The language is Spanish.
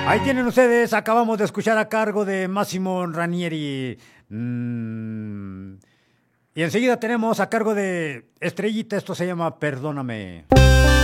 Ahí tienen ustedes, acabamos de escuchar a cargo de Massimo Ranieri. Y enseguida tenemos a cargo de Estrellita, esto se llama Perdóname.